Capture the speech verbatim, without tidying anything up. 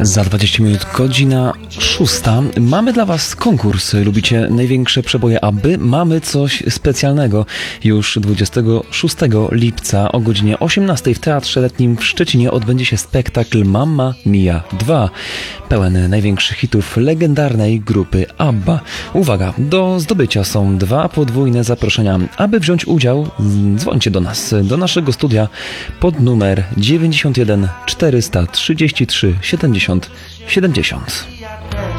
Za dwadzieścia minut godzina szósta. Mamy dla Was konkurs. Lubicie największe przeboje ABBY? Mamy coś specjalnego. Już dwudziestego szóstego lipca o godzinie osiemnastej w Teatrze Letnim w Szczecinie odbędzie się spektakl Mamma Mia dwa. Pełen największych hitów legendarnej grupy ABBA. Uwaga, do zdobycia są dwa podwójne zaproszenia. Aby wziąć udział, dzwońcie do nas, do naszego studia pod numer dziewięćdziesiąt jeden czterysta trzydzieści trzy siedemdziesiąt siedemdziesiąt.